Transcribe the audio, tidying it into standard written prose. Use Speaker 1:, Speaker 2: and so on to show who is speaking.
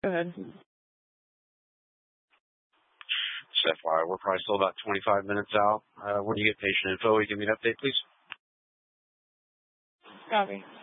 Speaker 1: Go ahead.
Speaker 2: So FYI, we're probably still about 25 minutes out. When you get patient info, will you give me an update, please?
Speaker 1: Copy.